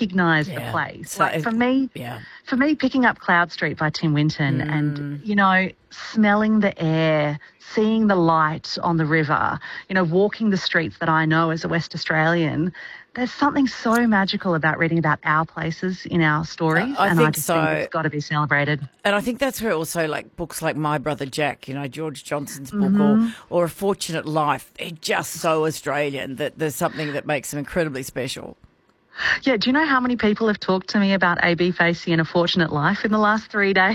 recognise the place. So, like for me, picking up Cloud Street by Tim Winton and, you know, smelling the air, seeing the light on the river, you know, walking the streets that I know as a West Australian, there's something so magical about reading about our places in our stories. I think think it's got to be celebrated. And I think that's where also like books like My Brother Jack, you know, George Johnson's book or A Fortunate Life, they're just so Australian that there's something that makes them incredibly special. Yeah, do you know how many people have talked to me about A.B. Facey and A Fortunate Life in the last 3 days?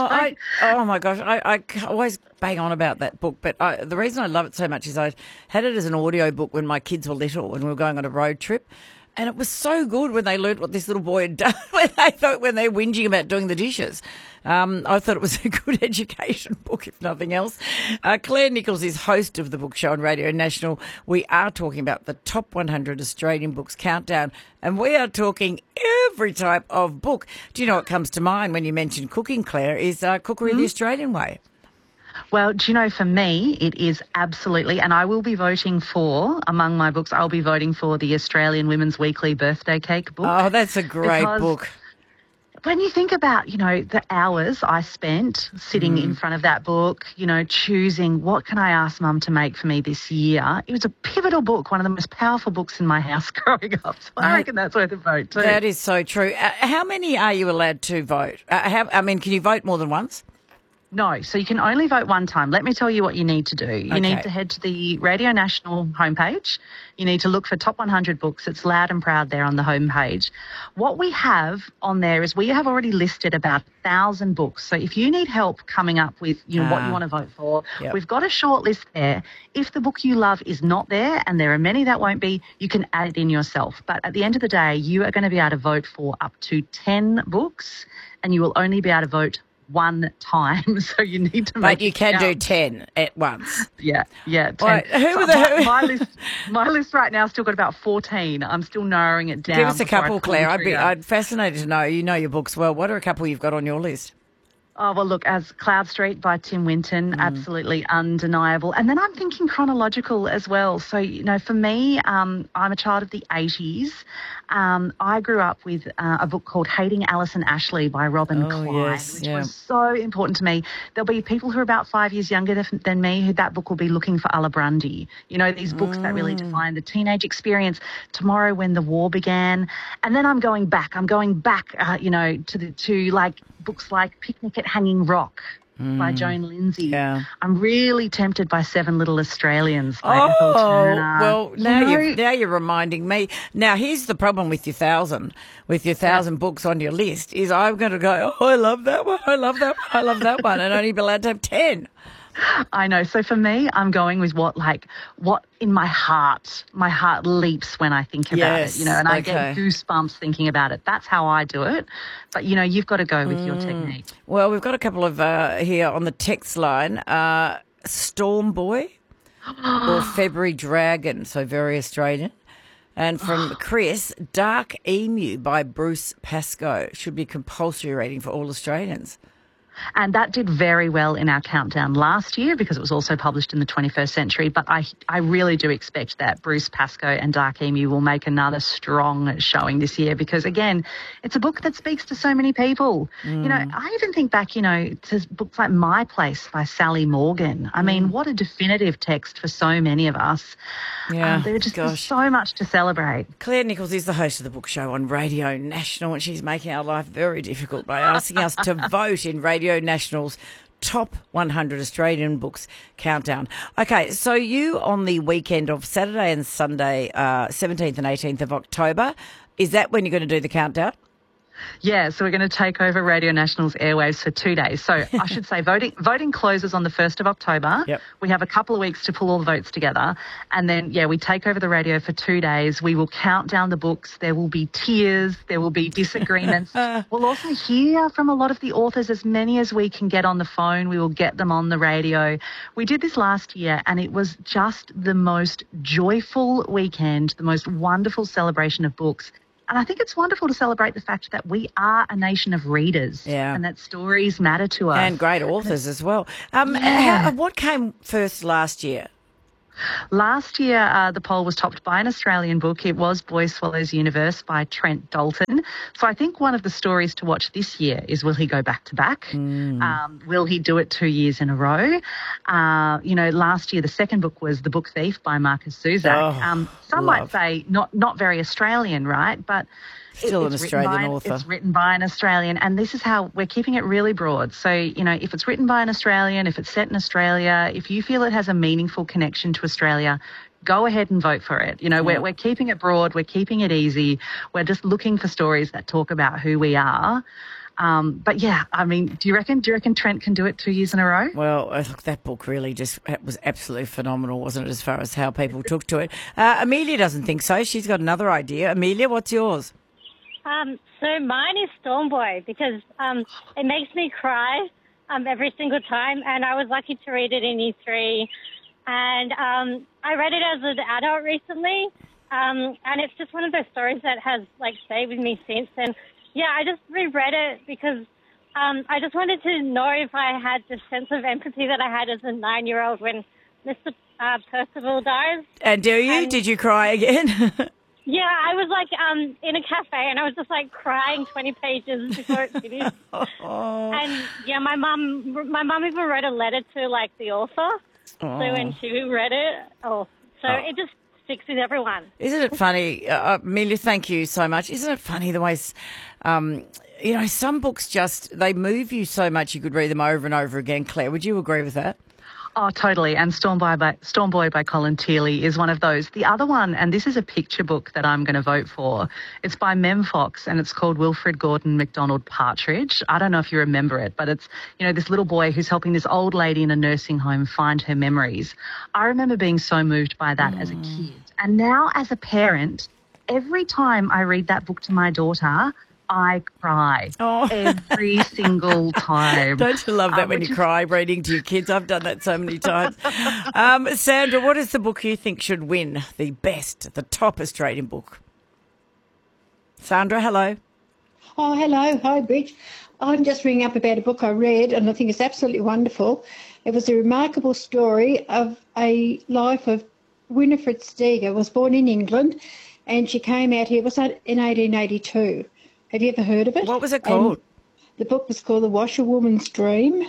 Oh my gosh, I always bang on about that book, but the reason I love it so much is I had it as an audio book when my kids were little and we were going on a road trip. And it was so good when they learnt what this little boy had done, when they're whinging about doing the dishes. I thought it was a good education book, if nothing else. Claire Nichols is host of the Book Show on Radio National. We are talking about the top 100 Australian books countdown, and we are talking every type of book. Do you know what comes to mind when you mention cooking, Claire, is Cookery the Australian Way? Well, do you know, for me, it is absolutely, and I will be voting for, among my books, I'll be voting for the Australian Women's Weekly Birthday Cake book. Oh, that's a great book. When you think about, you know, the hours I spent sitting in front of that book, you know, choosing what can I ask Mum to make for me this year, it was a pivotal book, one of the most powerful books in my house growing up. So I reckon that's worth a vote too. That is so true. How many are you allowed to vote? Can you vote more than once? No, so you can only vote one time. Let me tell you what you need to do. You need to head to the Radio National homepage. You need to look for Top 100 Books. It's loud and proud there on the homepage. What we have on there is we have already listed about 1,000 books. So if you need help coming up with what you want to vote for, we've got a short list there. If the book you love is not there, and there are many that won't be, you can add it in yourself. But at the end of the day, you are going to be able to vote for up to 10 books, and you will only be able to vote one time, so you need to make. But you can do 10 at once. Yeah. 10. Right, My list right now still got about 14. I'm still narrowing it down. Give us a couple, Claire. I'd fascinated to know. You know your books well. What are a couple you've got on your list? Oh, well, look, as Cloud Street by Tim Winton, absolutely undeniable. And then I'm thinking chronological as well. So, you know, for me, I'm a child of the 80s. I grew up with a book called Hating Alison Ashley by Robin Klein, which was so important to me. There'll be people who are about 5 years younger than me who that book will be looking for Ulla Grundy. You know, these books that really define the teenage experience. Tomorrow When the War Began. And then I'm going back, you know, to like books like Picnic at Hanging Rock by Joan Lindsay. Yeah. I'm really tempted by Seven Little Australians by Ethel Turner. Well, now you're reminding me. Now, here's the problem with your 1,000 books on your list is I'm going to go, I love that one, I love that one, I love that one, and only be allowed to have 10. I know. So for me, I'm going with what in my heart leaps when I think about it, you know, and I get goosebumps thinking about it. That's how I do it. But, you know, you've got to go with your technique. Well, we've got a couple of here on the text line. Storm Boy or February Dragon, so very Australian. And from Chris, Dark Emu by Bruce Pascoe should be compulsory reading for all Australians. And that did very well in our countdown last year because it was also published in the 21st century. But I really do expect that Bruce Pascoe and Dark Emu will make another strong showing this year because, again, it's a book that speaks to so many people. You know, I even think back, you know, to books like My Place by Sally Morgan. I mean, what a definitive text for so many of us. Yeah, there's so much to celebrate. Claire Nichols is the host of the Book Show on Radio National, and she's making our life very difficult by asking us to vote in Radio National's top 100 Australian books countdown. Okay, so you on the weekend of Saturday and Sunday, 17th and 18th of October, is that when you're going to do the countdown? Yeah, so we're going to take over Radio National's airwaves for 2 days. So I should say voting closes on the 1st of October. Yep. We have a couple of weeks to pull all the votes together. And then, we take over the radio for 2 days. We will count down the books. There will be tears. There will be disagreements. We'll also hear from a lot of the authors, as many as we can get on the phone. We will get them on the radio. We did this last year, and it was just the most joyful weekend, the most wonderful celebration of books. And I think it's wonderful to celebrate the fact that we are a nation of readers and that stories matter to us. And great authors as well. What came first last year? Last year, the poll was topped by an Australian book. It was Boy Swallows Universe by Trent Dalton. So I think one of the stories to watch this year is, will he go back to back? Will he do it 2 years in a row? Last year the second book was The Book Thief by Marcus Zusak. Some might say not very Australian, right? But still an Australian author. It's written by an Australian, and this is how we're keeping it really broad. So, if it's written by an Australian, if it's set in Australia, if you feel it has a meaningful connection to Australia, go ahead and vote for it. We're keeping it broad, we're keeping it easy. We're just looking for stories that talk about who we are. But yeah, I mean, do you reckon Trent can do it 2 years in a row? Well, look, that book really was absolutely phenomenal, wasn't it, as far as how people took to it? Amelia doesn't think so. She's got another idea. Amelia, what's yours? So mine is Storm Boy, because it makes me cry every single time, and I was lucky to read it in E3. And I read it as an adult recently, and it's just one of those stories that has stayed with me since. And yeah, I just reread it because I just wanted to know if I had the sense of empathy that I had as a 9-year-old when Mr. Percival dies. And do you? Did you cry again? Yeah, I was in a cafe, and I was just crying 20 pages before it finished. And yeah, my mum even wrote a letter to the author. So when she read it, it just sticks with everyone. Isn't it funny, Amelia? Thank you so much. Isn't it funny the way, some books they move you so much you could read them over and over again. Claire, would you agree with that? Oh, totally. And Storm Boy by Colin Teely is one of those. The other one, and this is a picture book that I'm going to vote for, it's by Mem Fox, and it's called Wilfred Gordon MacDonald Partridge. I don't know if you remember it, but it's, this little boy who's helping this old lady in a nursing home find her memories. I remember being so moved by that as a kid. And now as a parent, every time I read that book to my daughter, I cry every single time. Don't you love that when you cry reading to your kids? I've done that so many times. Sandra, what is the book you think should win the top Australian book? Sandra, hello. Oh, hello. Hi, Bridge. I'm just ringing up about a book I read, and I think it's absolutely wonderful. It was a remarkable story of a life of Winifred Steger. Was born in England, and she came out here, was in 1882. Have you ever heard of it? What was it called? And the book was called The Washerwoman's Dream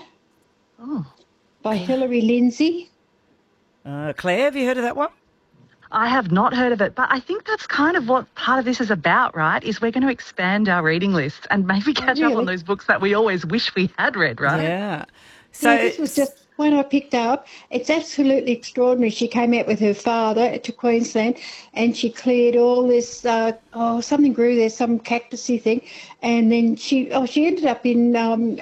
by Hilary Lindsay. Claire, have you heard of that one? I have not heard of it, but I think that's kind of what part of this is about, right? Is we're going to expand our reading lists and maybe catch up on those books that we always wish we had read, right? Yeah. So this was just one I picked up. It's absolutely extraordinary. She came out with her father to Queensland, and she cleared all this. Something grew there, some cactusy thing, and then she ended up in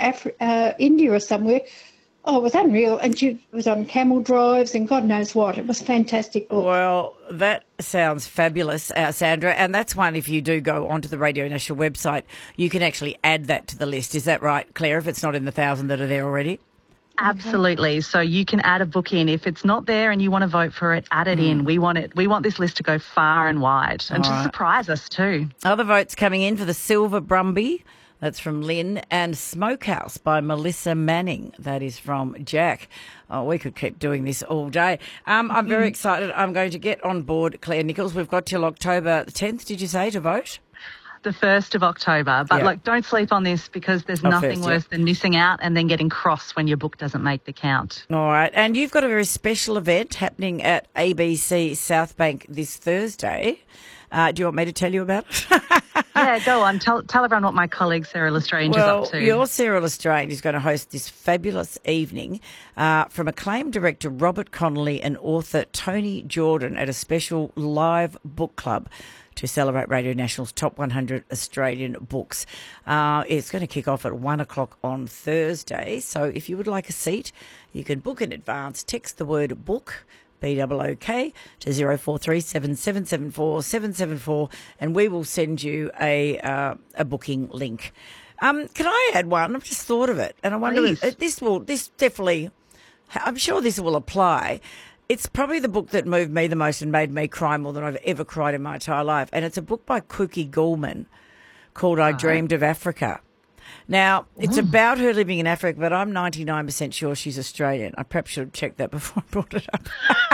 India or somewhere. Oh, it was unreal. And she was on camel drives and God knows what. It was a fantastic book. Well, that sounds fabulous, Sandra. And that's one, if you do go onto the Radio National website, you can actually add that to the list. Is that right, Claire, if it's not in the 1,000 that are there already? Absolutely. So you can add a book in. If it's not there and you want to vote for it, add it in. We want this list to go far and wide and to surprise us too. Other votes coming in for the Silver Brumby. That's from Lynn. And Smokehouse by Melissa Manning. That is from Jack. Oh, we could keep doing this all day. I'm very excited. I'm going to get on board, Claire Nichols. We've got till October 10th, did you say, to vote? The 1st of October. But don't sleep on this, because there's nothing worse than missing out and then getting cross when your book doesn't make the count. All right. And you've got a very special event happening at ABC Southbank this Thursday. Do you want me to tell you about it? Yeah, go on. Tell everyone what my colleague Sarah Lestrange is up to. Your Sarah Lestrange is going to host this fabulous evening from acclaimed director Robert Connolly and author Tony Jordan at a special live book club to celebrate Radio National's top 100 Australian books. It's going to kick off at 1 o'clock on Thursday. So if you would like a seat, you can book in advance. Text the word book, BOOK, to 0437 774 774, and we will send you a booking link. Can I add one? I've just thought of it, and I wonder if this definitely, I'm sure this will apply. It's probably the book that moved me the most and made me cry more than I've ever cried in my entire life, and it's a book by Cookie Gallman called I Dreamed of Africa. Now, it's about her living in Africa, but I'm 99% sure she's Australian. I perhaps should have checked that before I brought it up.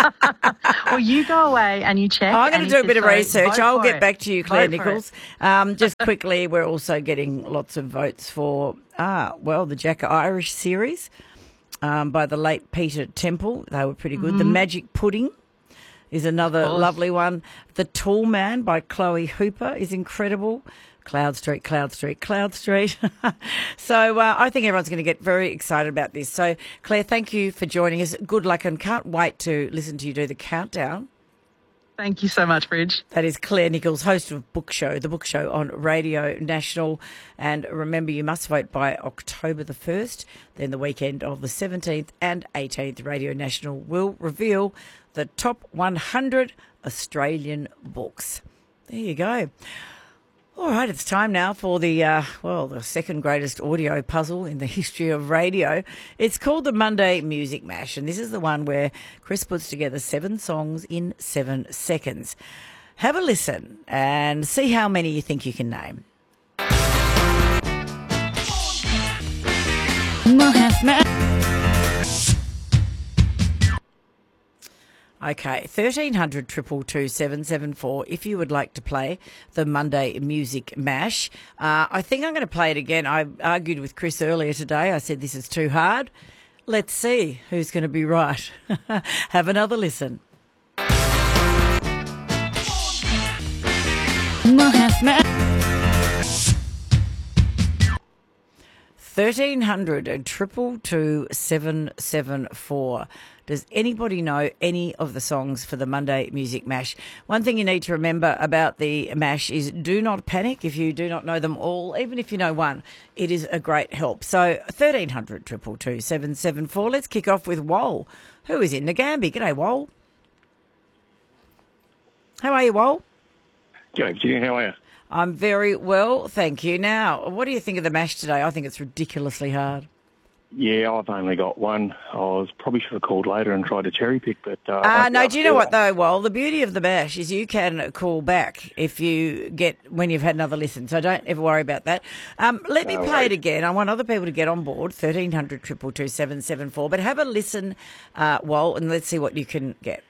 Well, you go away and you check. I'm going to do a bit of research. I'll get back to you, Claire Vote for Nichols. Just quickly, we're also getting lots of votes for, the Jack Irish series by the late Peter Temple. They were pretty good. The Magic Pudding is another lovely one. The Tall Man by Chloe Hooper is incredible. Cloud Street, Cloud Street, Cloud Street. So I think everyone's going to get very excited about this. So, Claire, thank you for joining us. Good luck, and can't wait to listen to you do the countdown. Thank you so much, Bridge. That is Claire Nichols, host of The Book Show on Radio National. And remember, you must vote by October the 1st. Then the weekend of the 17th and 18th, Radio National will reveal the top 100 Australian books. There you go. All right, it's time now for the second greatest audio puzzle in the history of radio. It's called the Monday Music Mash, and this is the one where Chris puts together 7 songs in 7 seconds. Have a listen and see how many you think you can name. Okay, 1300 222 774 if you would like to play the Monday Music Mash. I think I'm going to play it again. I argued with Chris earlier today. I said this is too hard. Let's see who's going to be right. Have another listen. 1300 222 774. Does anybody know any of the songs for the Monday Music Mash? One thing you need to remember about the mash is do not panic if you do not know them all. Even if you know one, it is a great help. So 1300 222 774. Let's kick off with Wol, who is in Nagambie. G'day, Wol. How are you, Wol? G'day, Virginia. How are you? I'm very well, thank you. Now, what do you think of the mash today? I think it's ridiculously hard. Yeah, I've only got one. I probably should have called later and tried to cherry pick, but... no, do you know what, though, Well, the beauty of the mash is you can call back when you've had another listen, so don't ever worry about that. Let me play it again. I want other people to get on board, 1300 222 774, but have a listen, Wol, and let's see what you can get.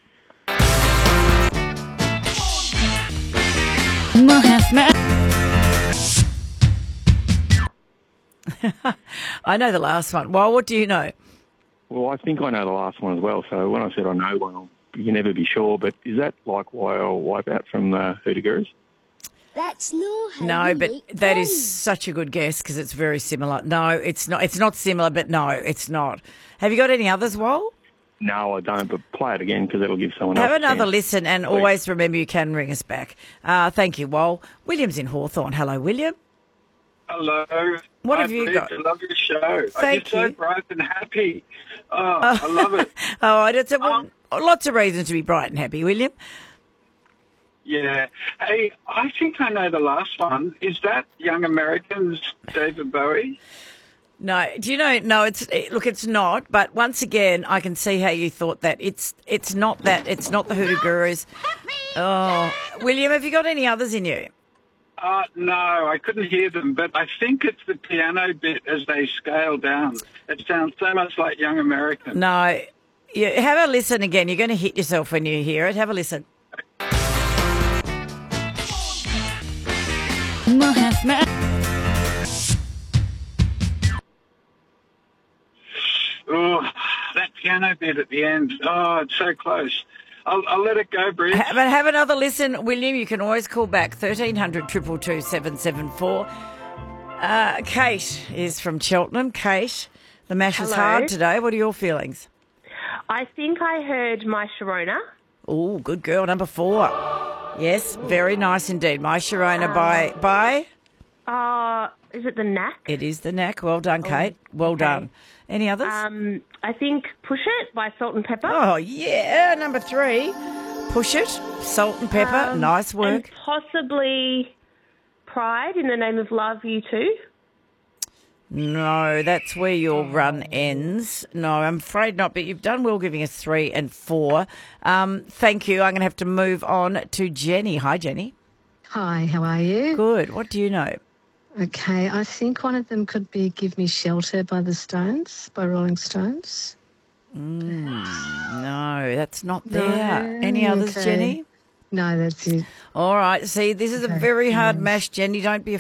I know the last one. Well, what do you know? Well, I think I know the last one as well. So when I said I know one, you can never be sure. But is that like Wipeout from the Hoodoo Gurus? That's not. No, but that is such a good guess because it's very similar. No, it's not. It's not similar, but no, it's not. Have you got any others, Wol? No, I don't. But play it again because it'll give someone else. Have another a chance. listen, and always remember you can ring us back. Thank you, Wol. William's in Hawthorne. Hello, William. Hello. What have you got? I love your show. Thank You're you. so bright and happy. Oh, I love it. Lots of reasons to be bright and happy, William. Yeah. Hey, I think I know the last one. Is that Young Americans, David Bowie? No, do you know? No, it's not. But once again, I can see how you thought that. It's not that. It's not the Hoodoo Gurus. Oh, William, have you got any others in you? No, I couldn't hear them, but I think it's the piano bit as they scale down. It sounds so much like Young Americans. No, have a listen again. You're going to hit yourself when you hear it. Have a listen. Oh, that piano bit at the end. Oh, it's so close. I'll let it go, Bridge. But have another listen, William. You can always call back 1300 222 774. Kate is from Cheltenham. Kate, the mash is hard today. What are your feelings? I think I heard My Sharona. Oh, good girl. Number 4. Yes, very nice indeed. My Sharona by? Is it The Knack? It is The Knack. Well done, Kate. Well done. Any others? I think Push It by Salt and Pepper. Oh, yeah. Number 3. Push It, Salt and Pepper. Nice work. And possibly Pride in the Name of Love, You Too. No, that's where your run ends. No, I'm afraid not, but you've done well giving us 3 and 4. Thank you. I'm going to have to move on to Jenny. Hi, Jenny. Hi, how are you? Good. What do you know? Okay, I think one of them could be Give Me Shelter by the Stones, by Rolling Stones. No, that's not there. Any others, okay. Jenny? No, that's it. All right. See, this is a very hard mash, Jenny. Don't be